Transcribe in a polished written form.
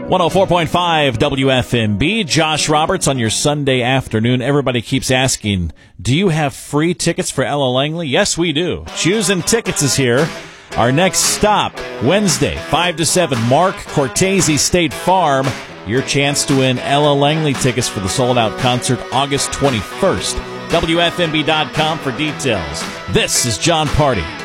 104.5 WFMB. Josh Roberts on your Sunday afternoon. Everybody keeps asking, do you have free tickets for Ella Langley? Yes, we do. Choosing Tickets is here. Our next stop, Wednesday, 5 to 7, Mark Cortese State Farm. Your chance to win Ella Langley tickets for the sold-out concert August 21st. WFMB.com for details. This is John Party.